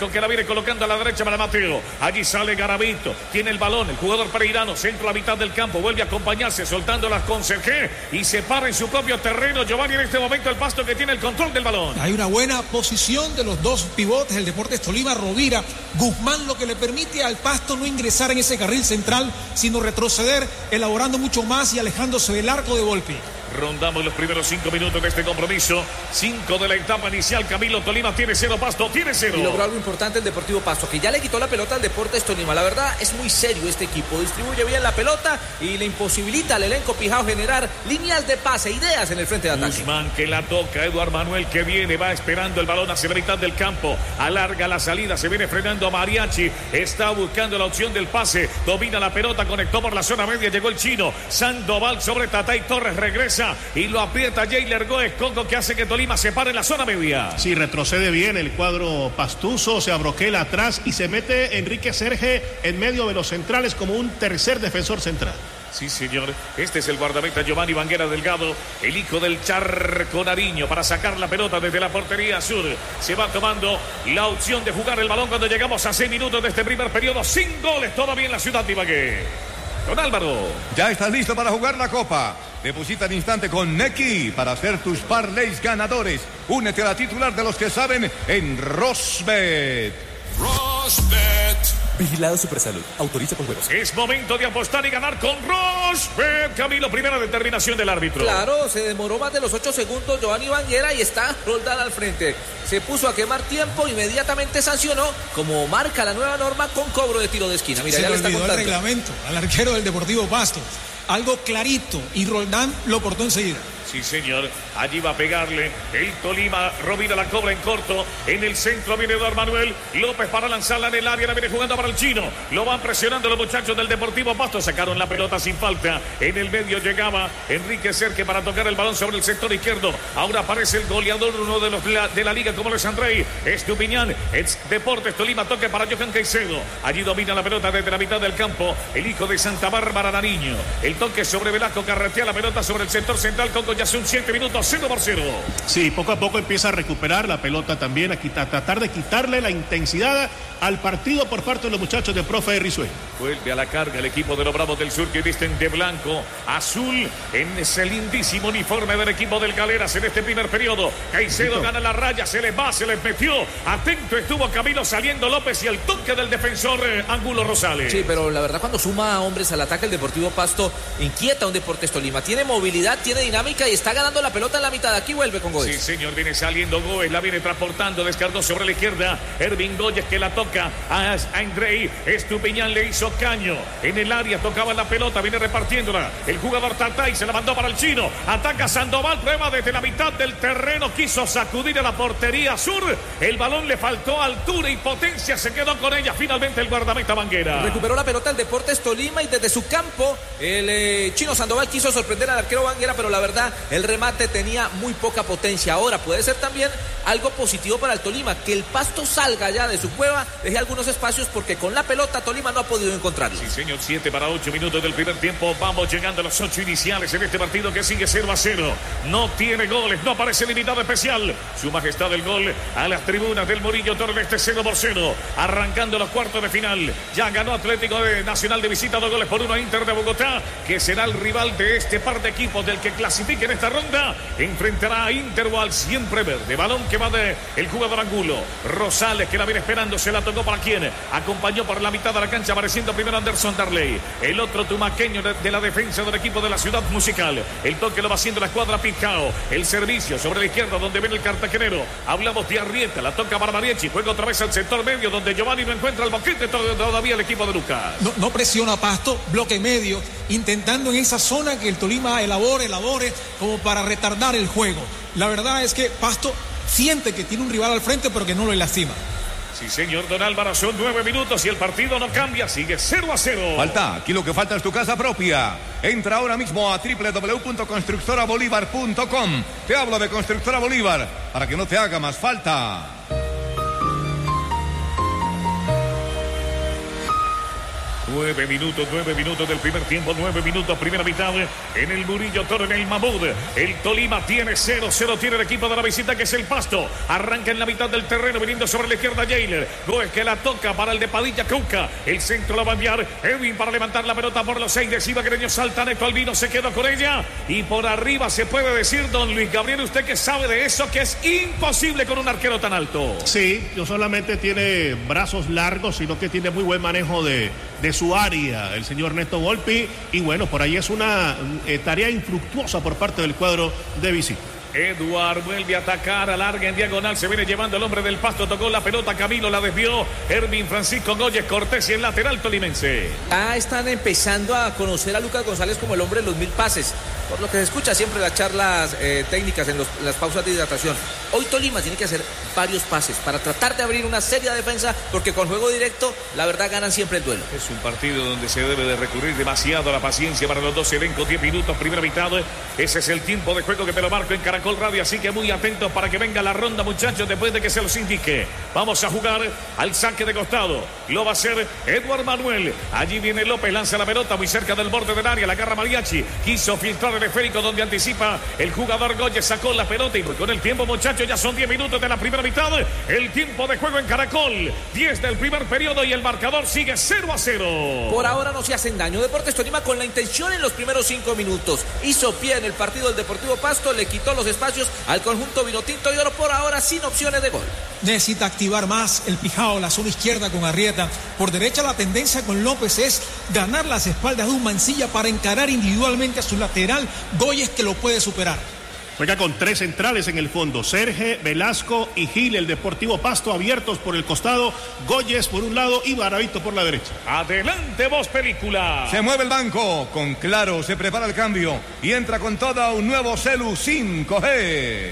Greco que la viene colocando a la derecha para Mateo. Allí sale Garavito. Tiene el balón. El jugador pereirano. Centro a mitad del campo. Vuelve a acompañarse soltándolas con Sergé. Y se para en su propio terreno. Giovanni en este momento el Pasto que tiene el control del balón. Hay una buena posición de los dos pivotes. El Deportes Tolima, Rovira, Guzmán, lo que le permite al Pasto no ingresar en ese carril central, sino retroceder, elaborando mucho más y alejándose del arco de Volpi. Rondamos los primeros 5 minutos de este compromiso. 5 de la etapa inicial. Camilo, Tolima tiene 0, Pasto tiene 0. Y logró algo importante el Deportivo Pasto, que ya le quitó la pelota al Deportes Tolima. La verdad es muy serio este equipo. Distribuye bien la pelota y le imposibilita al elenco Pijao generar líneas de pase, ideas en el frente de ataque. Guzmán que la toca. Eduard Manuel que viene, va esperando el balón hacia la mitad del campo. Alarga la salida, se viene frenando a Mariachi. Está buscando la opción del pase. Domina la pelota, conectó por la zona media. Llegó el chino. Sandoval sobre Tatay Torres, regresa y lo aprieta Jailer Goes Coco, que hace que Tolima se pare en la zona media. Sí, retrocede bien el cuadro pastuso, se abroquela atrás y se mete Enrique Serge en medio de los centrales como un tercer defensor central. Sí, señor. Este es el guardameta Giovanni Banguera Delgado, el hijo del Charco Nariño, para sacar la pelota desde la portería sur. Se va tomando la opción de jugar el balón cuando llegamos a 6 minutos de este primer periodo. Sin goles todavía en la ciudad de Ibagué. Don Álvaro. Ya estás listo para jugar la Copa. Deposita al instante con Nequi para hacer tus parlays ganadores. Únete a la titular de los que saben en Rosbet. Rosbet. Vigilado Supersalud. Autoriza con juegos. Es momento de apostar y ganar con Rosbet. Camilo, primera determinación del árbitro. Claro, se demoró más de los 8 segundos Giovanni Banguera y está Roldán al frente. Se puso a quemar tiempo, inmediatamente sancionó, como marca la nueva norma, con cobro de tiro de esquina. Mira, se ya le le está olvidó contando el reglamento al arquero del Deportivo Pasto. Algo clarito y Roldán lo cortó enseguida. Sí, señor. Allí va a pegarle el Tolima. Rovira la cobra en corto. En el centro viene Eduard Manuel López para lanzarla en el área. La viene jugando para el chino. Lo van presionando los muchachos del Deportivo Pasto. Sacaron la pelota sin falta. En el medio llegaba Enrique Serque para tocar el balón sobre el sector izquierdo. Ahora aparece el goleador, uno de los de la liga, como lo es Andrei Estupiñán. Es Deportes Tolima. Toque para Johan Caicedo. Allí domina la pelota desde la mitad del campo. El hijo de Santa Bárbara Nariño. El toque sobre Velasco. Carretea la pelota sobre el sector central. Coco ya son 7 minutos, 0-0. Sí, poco a poco empieza a recuperar la pelota también, a tratar de quitarle la intensidad al partido por parte de los muchachos de Profe Risueño. Vuelve a la carga el equipo de los Bravos del Sur, que visten de blanco, azul, en ese lindísimo uniforme del equipo del Galeras en este primer periodo. Caicedo gana la raya, se les va, se les metió. Atento estuvo Camilo, saliendo López y el toque del defensor Angulo Rosales. Sí, pero la verdad, cuando suma hombres al ataque, el Deportivo Pasto inquieta a un Deportes Tolima. Tiene movilidad, tiene dinámica y está ganando la pelota en la mitad. Aquí vuelve con Goes. Sí, señor, viene saliendo Goes, la viene transportando, descargó sobre la izquierda. Ervin Goyes que la toca a Andrei Estupiñán, le hizo caño. En el área tocaba la pelota, viene repartiéndola. El jugador Tatay se la mandó para el chino. Ataca Sandoval, prueba desde la mitad del terreno. Quiso sacudir a la portería sur. El balón le faltó altura y potencia. Se quedó con ella finalmente el guardameta Banguera. Recuperó la pelota el Deportes Tolima y desde su campo el chino Sandoval quiso sorprender al arquero Banguera, pero la verdad el remate tenía muy poca potencia. Ahora puede ser también algo positivo para el Tolima, que el Pasto salga ya de su cueva, deje algunos espacios, porque con la pelota Tolima no ha podido encontrarlo. Sí, señor, 7-8 minutos del primer tiempo. Vamos llegando a los 8 iniciales en este partido que sigue 0-0. No tiene goles, no aparece limitado especial. Su majestad el gol a las tribunas del Murillo Toro este 0-0. Arrancando los cuartos de final. Ya ganó Atlético Nacional de visita, 2-1 a Inter de Bogotá, que será el rival de este par de equipos del que clasifique en esta ronda. Enfrentará a Inter o al Siempre Verde. Balón que va de el jugador Angulo. Rosales que la viene esperando, se la tocó para quien acompañó por la mitad de la cancha, apareciendo primero Anderson Darley. El otro tumaqueño de la defensa del equipo de la Ciudad Musical. El toque lo va haciendo la escuadra Picao. El servicio sobre la izquierda donde viene el cartagenero. Hablamos de Arrieta, la toca para Mariachi. Juega otra vez al sector medio donde Giovanni no encuentra el boquete todavía el equipo de Lucas. No presiona Pasto, bloque medio, intentando en esa zona que el Tolima elabore como para retardar el juego. La verdad es que Pasto siente que tiene un rival al frente, pero que no lo lastima. Sí, señor, don Álvaro, son 9 minutos y el partido no cambia, sigue 0-0. Falta, aquí lo que falta es tu casa propia. Entra ahora mismo a www.constructorabolívar.com. Te hablo de Constructora Bolívar, para que no te haga más falta. 9 minutos del primer tiempo, 9 minutos, primera mitad en el Murillo Toro, en el Mahmoud. El Tolima tiene 0-0, tiene el equipo de la visita que es el Pasto. Arranca en la mitad del terreno, viniendo sobre la izquierda Jailer. Gómez que la toca para el de Padilla Cuca. El centro la va a enviar Edwin para levantar la pelota por los aires. Ibaguereño salta, Neto Albino se queda con ella. Y por arriba se puede decir, don Luis Gabriel, usted que sabe de eso, que es imposible con un arquero tan alto. Sí, no solamente tiene brazos largos, sino que tiene muy buen manejo de su área, el señor Neto Volpi. Y bueno, por ahí es una tarea infructuosa por parte del cuadro de visita. Edward vuelve a atacar, alarga en diagonal, se viene llevando el hombre del Pasto, tocó la pelota, Camilo la desvió, Hermin Francisco Goyes Cortés y el lateral tolimense. Están empezando a conocer a Lucas González como el hombre de los 1000 pases, por lo que se escucha siempre las charlas técnicas en las pausas de hidratación. Hoy Tolima tiene que hacer varios pases para tratar de abrir una seria defensa, porque con juego directo, la verdad, ganan siempre el duelo. Es un partido donde se debe de recurrir demasiado a la paciencia para los dos elencos. 10 minutos, primera mitad. Ese es el tiempo de juego que te lo marco en Caracol Radio, así que muy atentos para que venga la ronda, muchachos, después de que se los indique. Vamos a jugar al saque de costado. Lo va a hacer Edward Manuel. Allí viene López, lanza la pelota muy cerca del borde del área, la agarra Mariachi. Quiso filtrar el esférico donde anticipa el jugador Goyes, sacó la pelota y con el tiempo, muchachos, ya son 10 minutos de la primera mitad. El tiempo de juego en Caracol, 10 del primer periodo y el marcador sigue 0-0. Por ahora no se hacen daño. Deportes Tolima con la intención en los primeros 5 minutos. Hizo pie en el partido del Deportivo Pasto, le quitó los espacios al conjunto vinotinto y oro, por ahora sin opciones de gol. Necesita activar más el Pijao, la zona izquierda con Arrieta. Por derecha la tendencia con López es ganar las espaldas de un Mancilla para encarar individualmente a su lateral Goyes, que lo puede superar. Juega con 3 centrales en el fondo, Serge, Velasco y Gil, el Deportivo Pasto abiertos por el costado, Goyes por un lado y Baravito por la derecha. Adelante, Voz Película. Se mueve el banco, con Claro se prepara el cambio y entra con toda un nuevo Celu 5G.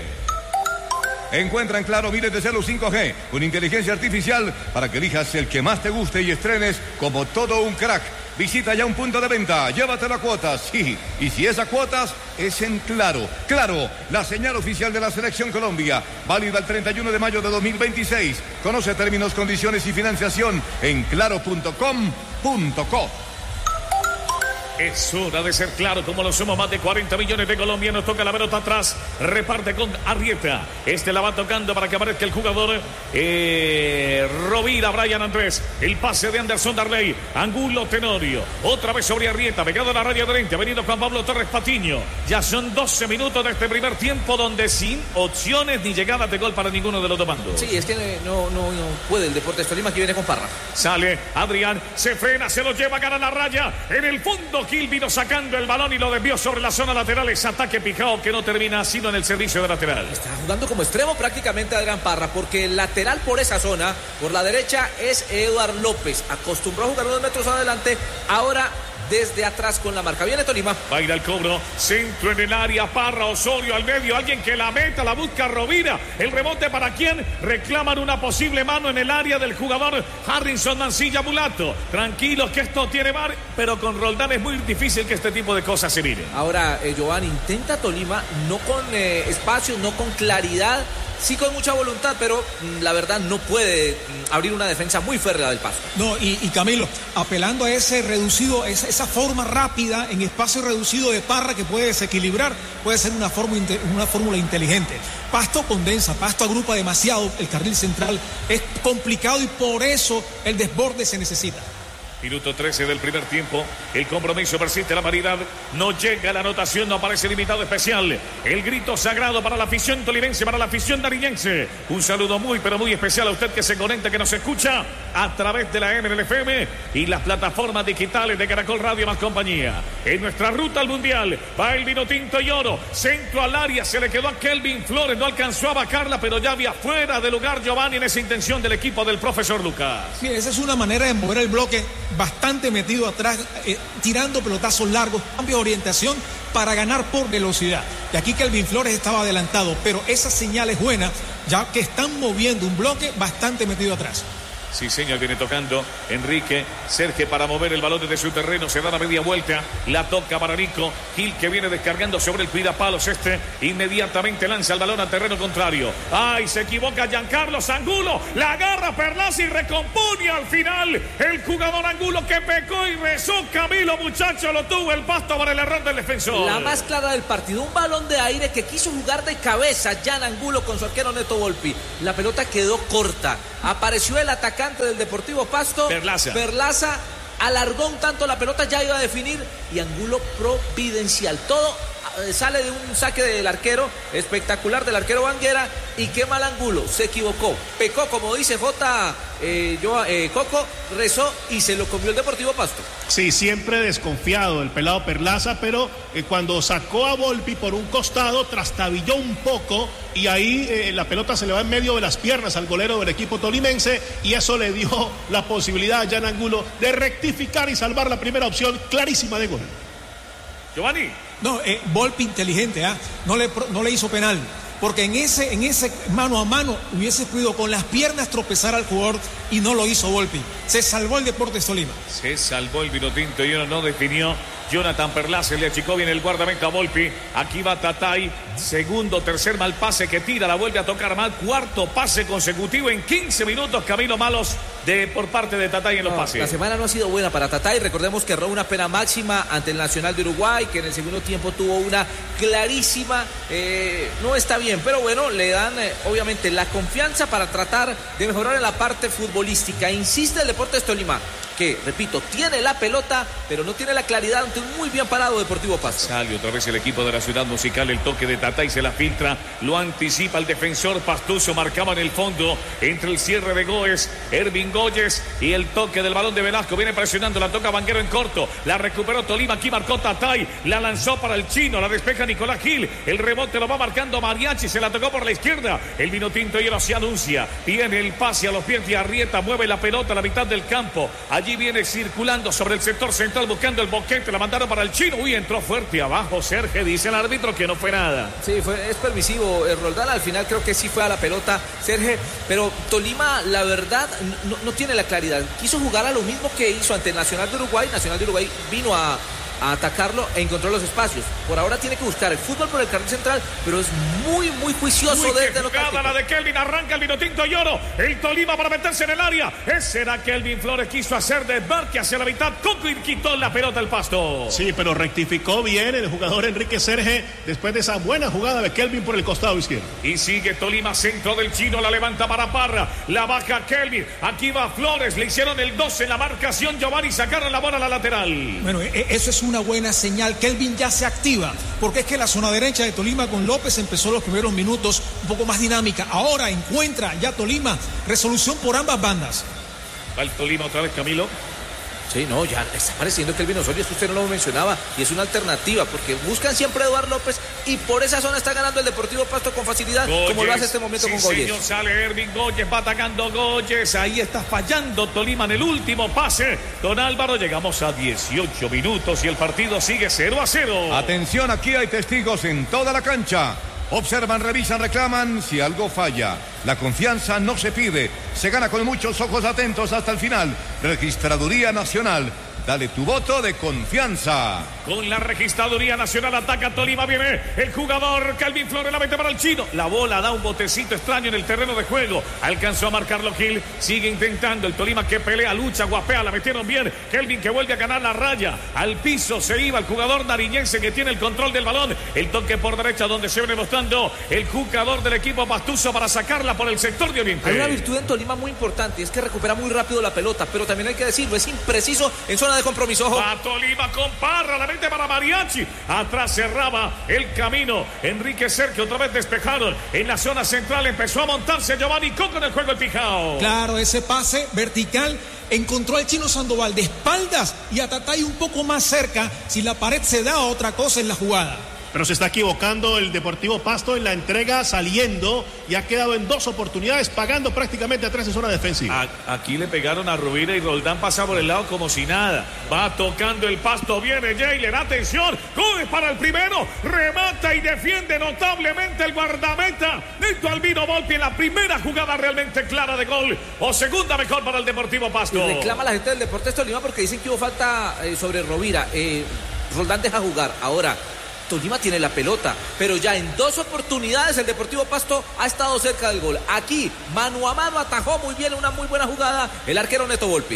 Encuentra en Claro miles de Celu 5G, con inteligencia artificial para que elijas el que más te guste y estrenes como todo un crack. Visita ya un punto de venta, llévatelo a cuotas, sí, y si es a cuotas, es en Claro. Claro, la señal oficial de la Selección Colombia, válida el 31 de mayo de 2026. Conoce términos, condiciones y financiación en claro.com.co. Es hora de ser claro, como lo somos más de 40 millones de colombianos. Toca la pelota atrás, reparte con Arrieta. La va tocando para que aparezca el jugador Rovira, Brian Andrés. El pase de Anderson Darley, Angulo Tenorio. Otra vez sobre Arrieta, pegado a la raya de 20. Ha venido Juan Pablo Torres Patiño. Ya son 12 minutos de este primer tiempo donde sin opciones ni llegadas de gol para ninguno de los dos bandos. Sí, es que no puede el Deportes Tolima, que viene con Parra. Sale Adrián, se frena, se lo lleva, gana la raya. En el fondo Gil vino sacando el balón y lo desvió sobre la zona lateral. Es ataque Pijao que no termina sino en el servicio de lateral. Está jugando como extremo prácticamente Adrián Parra, porque el lateral por esa zona, por la derecha, es Eduard López. Acostumbró a jugar unos metros adelante, ahora desde atrás con la marca. Viene Tolima. Va a ir al cobro. Centro en el área. Parra, Osorio al medio. Alguien que la meta. La busca Rovira. El rebote para quién. Reclaman una posible mano en el área del jugador Harrison Mancilla Mulato. Tranquilos que esto tiene bar, pero con Roldán es muy difícil que este tipo de cosas se miren. Ahora, Giovanni, intenta Tolima, no con espacio, no con claridad. Sí, con mucha voluntad, pero la verdad no puede abrir una defensa muy férrea del Pasto. No, y Camilo, apelando a ese reducido, esa forma rápida en espacio reducido de Parra que puede desequilibrar, puede ser una fórmula inteligente. Pasto condensa, Pasto agrupa demasiado el carril central, es complicado y por eso el desborde se necesita. Minuto 13 del primer tiempo. El compromiso persiste, la paridad. No llega la anotación, no aparece el invitado especial. El grito sagrado para la afición tolimense, para la afición nariñense. Un saludo muy, pero muy especial a usted que se conecta, que nos escucha a través de la MLFM y las plataformas digitales de Caracol Radio más compañía. En nuestra ruta al Mundial va el vinotinto y oro. Centro al área, se le quedó a Kelvin Flores. No alcanzó a vacarla, pero ya había fuera de lugar Giovanni en esa intención del equipo del profesor Lucas. Sí, esa es una manera de mover el bloque bastante metido atrás, tirando pelotazos largos, cambio de orientación para ganar por velocidad. Y aquí Kelvin Flores estaba adelantado, pero esa señal es buena, ya que están moviendo un bloque bastante metido atrás. Sí, señor, viene tocando Enrique Serge para mover el balón desde su terreno. Se da la media vuelta, la toca para Nico Gil, que viene descargando sobre el cuidapalos. Inmediatamente lanza el balón al terreno contrario. ¡Ay! Se equivoca Giancarlo Angulo. La agarra Perlaza y recompone al final el jugador Angulo, que pecó y rezó. Camilo, muchacho, lo tuvo el pasto para el error del defensor. La más clara del partido, un balón de aire que quiso jugar de cabeza Jan Angulo con su arquero Neto Volpi. La pelota quedó corta. Apareció el atacante del Deportivo Pasto, Perlaza, alargó un tanto la pelota, ya iba a definir, y Angulo providencial. Todo sale de un saque del arquero, espectacular del arquero Banguera, y qué mal Angulo, se equivocó, pecó, como dice Coco, rezó y se lo comió el Deportivo Pasto. Sí, siempre desconfiado el pelado Perlaza, pero cuando sacó a Volpi por un costado, trastabilló un poco y ahí la pelota se le va en medio de las piernas al golero del equipo tolimense, y eso le dio la posibilidad a Jan Angulo de rectificar y salvar la primera opción clarísima de gol. Giovanni. No, Volpi inteligente, no le hizo penal, porque en ese mano a mano hubiese podido con las piernas tropezar al jugador, y no lo hizo Volpi. Se salvó el Deportes Tolima. Se salvó el Vinotinto y uno no definió. Jonathan Perlaza le achicó bien el guardameta a Volpi. Aquí va Tatay. Segundo, tercer mal pase que tira, la vuelve a tocar mal. Cuarto pase consecutivo en 15 minutos. Camilo malos por parte de Tatay en los pases. La semana no ha sido buena para Tatay. Recordemos que erró una pena máxima ante el Nacional de Uruguay, que en el segundo tiempo tuvo una clarísima. No está bien, pero bueno, le dan obviamente la confianza para tratar de mejorar en la parte futbolística. Insiste el Deportes Tolima, que, repito, tiene la pelota, pero no tiene la claridad ante un muy bien parado Deportivo Pasto. Sale otra vez el equipo de la Ciudad Musical, el toque de Tatay se la filtra, lo anticipa el defensor Pastuso, marcaba en el fondo, entre el cierre de Goes, Ervin Goyes y el toque del balón de Velasco, viene presionando, la toca Banguero en corto, la recuperó Tolima, aquí marcó Tatay, la lanzó para el chino, la despeja Nicolás Gil, el rebote lo va marcando Mariachi, se la tocó por la izquierda, el Vinotinto y se anuncia, tiene el pase a los pies de Arrieta, mueve la pelota a la mitad del campo, allí viene circulando sobre el sector central buscando el boquete, la mandaron para el chino, uy, entró fuerte abajo Serge, dice el árbitro que no fue nada. Sí, es permisivo Roldán, al final creo que sí fue a la pelota Serge, pero Tolima la verdad no tiene la claridad, quiso jugar a lo mismo que hizo ante Nacional de Uruguay vino a atacarlo e encontró los espacios. Por ahora tiene que buscar el fútbol por el carril central, pero es muy juicioso desde lo táctico. La de Kelvin, arranca el Vinotinto y Oro, el Tolima para meterse en el área. Será Kelvin Flores, quiso hacer desmarque hacia la mitad, Coco y quitó la pelota al Pasto. Sí, pero rectificó bien el jugador Enrique Serge después de esa buena jugada de Kelvin por el costado izquierdo. Y sigue Tolima, centro del chino, la levanta para Parra, la baja Kelvin, aquí va Flores, le hicieron el 12 en la marcación, Giovanni, sacaron la bola a la lateral. Bueno, eso es una buena señal. Kelvin ya se activa, porque es que la zona derecha de Tolima con López empezó los primeros minutos un poco más dinámica. Ahora encuentra ya Tolima resolución por ambas bandas. Va el Tolima otra vez, Camilo. Sí, no, ya está apareciendo Kelvin Osorio, es que usted no lo mencionaba, y es una alternativa, porque buscan siempre a Eduardo López, y por esa zona está ganando el Deportivo Pasto con facilidad, Goyes, como lo hace este momento con Goyes. Señor, sale Ervin Goyes, va atacando Goyes, ahí está fallando Tolima en el último pase. Don Álvaro, llegamos a 18 minutos y el partido sigue 0-0. Atención, aquí hay testigos en toda la cancha. Observan, revisan, reclaman si algo falla. La confianza no se pide, se gana con muchos ojos atentos hasta el final. Registraduría Nacional, dale tu voto de confianza. Con la Registraduría Nacional ataca Tolima, viene el jugador Kelvin Flores, la mete para el chino. La bola da un botecito extraño en el terreno de juego. Alcanzó a marcarlo Gil, sigue intentando el Tolima que pelea, lucha, guapea, la metieron bien. Kelvin que vuelve a ganar la raya. Al piso se iba el jugador nariñense que tiene el control del balón. El toque por derecha donde se viene mostrando el jugador del equipo Pastuso para sacarla por el sector de Oriente. Hay una virtud en Tolima muy importante, es que recupera muy rápido la pelota, pero también hay que decirlo, es impreciso en zona de compromiso. Ojo. A Tolima con Parra, la mete para Mariachi. Atrás cerraba el camino Enrique Sergio, otra vez despejaron. En la zona central empezó a montarse Giovanni Coco en el juego el Pijao. Claro, ese pase vertical encontró al chino Sandoval de espaldas y a Tatay un poco más cerca. Si la pared se da, otra cosa en la jugada. Pero se está equivocando el Deportivo Pasto en la entrega saliendo y ha quedado en 2 oportunidades pagando prácticamente a 3 en zona defensiva. Aquí le pegaron a Rovira y Roldán pasa por el lado como si nada. Va tocando el Pasto, viene Jailer, atención, corre para el primero, remata y defiende notablemente el guardameta Neto Albino Volpi en la primera jugada realmente clara de gol, o segunda mejor para el Deportivo Pasto. Y reclama la gente del Deportes Tolima porque dicen que hubo falta sobre Rovira. Roldán deja jugar. Ahora, Tolima tiene la pelota, pero ya en 2 oportunidades el Deportivo Pasto ha estado cerca del gol. Aquí, mano a mano, atajó muy bien, una muy buena jugada el arquero Neto Volpi.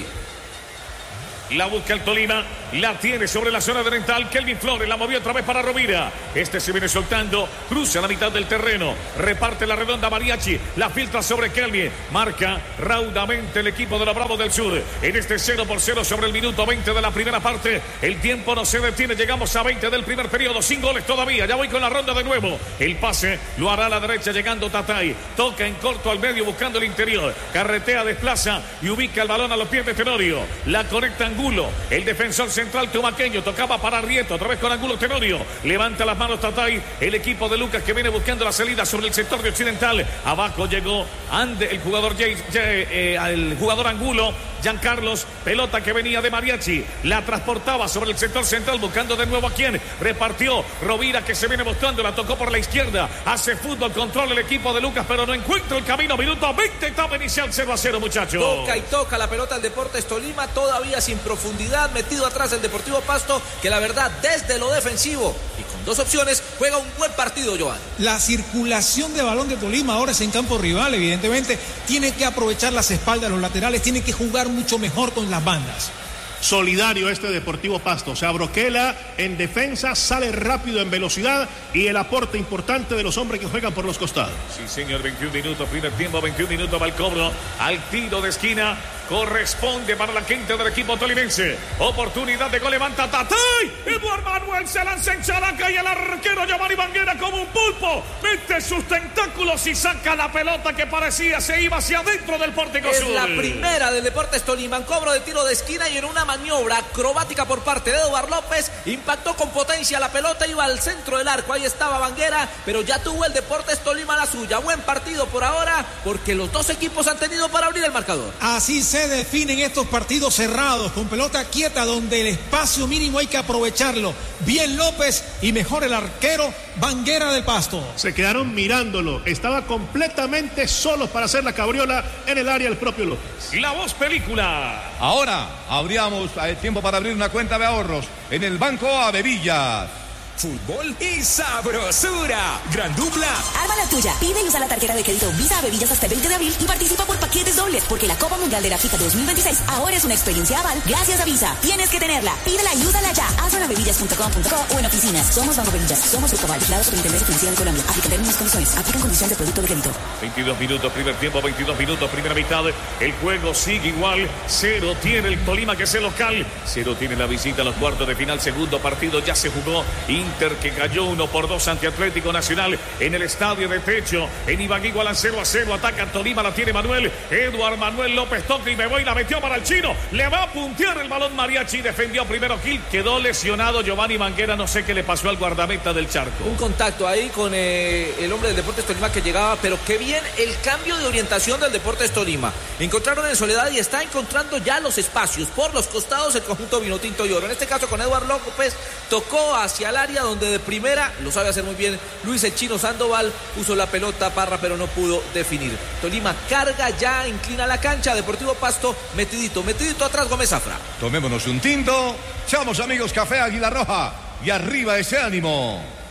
La busca el Tolima, la tiene sobre la zona oriental. Kelvin Flores la movió otra vez para Rovira. Este se viene soltando, cruza la mitad del terreno, reparte la redonda Mariachi, la filtra sobre Kelvin. Marca raudamente el equipo de los Bravos del Sur. En este 0-0 sobre el minuto 20 de la primera parte. El tiempo no se detiene, llegamos a 20 del primer periodo, sin goles todavía. Ya voy con la ronda de nuevo. El pase lo hará a la derecha llegando Tatay. Toca en corto al medio buscando el interior. Carretea, desplaza y ubica el balón a los pies de Tenorio. La conecta Angulo, el defensor central tumaqueño, tocaba para Rieto, otra vez con Angulo Tenorio, levanta las manos Tatay, el equipo de Lucas que viene buscando la salida sobre el sector de occidental, abajo llegó el jugador el jugador Angulo, Giancarlos, pelota que venía de Mariachi, la transportaba sobre el sector central buscando de nuevo a quien, repartió Rovira que se viene mostrando, la tocó por la izquierda, hace fútbol, controla el equipo de Lucas, pero no encuentra el camino, minuto 20, etapa inicial 0-0 muchachos. Toca y toca la pelota el Deportes Tolima, todavía sin profundidad, metido atrás el Deportivo Pasto, que la verdad desde lo defensivo y con 2 opciones juega un buen partido, Joan. La circulación de balón de Tolima ahora es en campo rival, evidentemente tiene que aprovechar las espaldas, los laterales, tiene que jugar mucho mejor con las bandas. Solidario este Deportivo Pasto, o sea, Broquela en defensa, sale rápido en velocidad y el aporte importante de los hombres que juegan por los costados. Sí señor, 21 minutos, primer tiempo, 21 minutos va el cobro, al tiro de esquina, corresponde para la quinta del equipo tolimense, oportunidad de gol, levanta Tatay, Eduardo Manuel se lanza en chalaca y el arquero Giovanni Banguera como un pulpo, mete sus tentáculos y saca la pelota que parecía se iba hacia adentro del pórtico sur. Es la primera del Deportes Tolima, en cobro de tiro de esquina y en una maniobra acrobática por parte de Eduardo López, impactó con potencia la pelota, iba al centro del arco, ahí estaba Banguera, pero ya tuvo el Deportes Tolima la suya. Buen partido por ahora, porque los 2 equipos han tenido para abrir el marcador. Así se definen estos partidos cerrados, con pelota quieta, donde el espacio mínimo hay que aprovecharlo. Bien López y mejor el arquero Banguera del Pasto. Se quedaron mirándolo, estaba completamente solo para hacer la cabriola en el área el propio López. La Voz Película. Ahora abríamos el tiempo para abrir una cuenta de ahorros en el Banco Avevillas. Fútbol y sabrosura. Gran dupla. Arma la tuya. Pide y usa la tarjeta de crédito Visa Avevillas hasta el 20 de abril y participa por paquetes dobles, porque la Copa Mundial de la FIFA 2026 ahora es una experiencia aval gracias a Visa. Tienes que tenerla. Pídela y úsala ya. Hazlo en avevillas.com.co o en oficinas. Somos Banco Avevillas. Somos Grupo Aval. Vigilado Superintendencia Financiera de Colombia. Aplican términos y condiciones. Aplican condiciones de producto de crédito. 22 minutos, primer tiempo, 22 minutos, primera mitad. El juego sigue igual. 0 tiene el Tolima, que es el local. 0 tiene la visita a los cuartos de final. Segundo partido ya se jugó. Inter que cayó 1-2 ante Atlético Nacional en el estadio de Techo. En Ibagué igualan 0-0. Ataca Tolima, la tiene Manuel. Eduardo Manuel López toca y me voy, la metió para el chino. Le va a puntear el balón Mariachi. Defendió primero Gil. Quedó lesionado Giovanni Banguera. No sé qué le pasó al guardameta del Charco. Un contacto ahí con el hombre del Deportes Tolima que llegaba, pero qué bien el cambio de orientación del Deportes Tolima. Encontraron en soledad y está encontrando ya los espacios por los costados el conjunto Vinotinto y Oro. En este caso con Eduardo López, tocó hacia el área donde de primera, lo sabe hacer muy bien Luis el Chino Sandoval, puso la pelota Parra pero no pudo definir. Tolima carga, ya inclina la cancha. Deportivo Pasto metidito atrás Gómez Zafra. Tomémonos un tinto, echamos amigos café Águila Roja y arriba ese ánimo.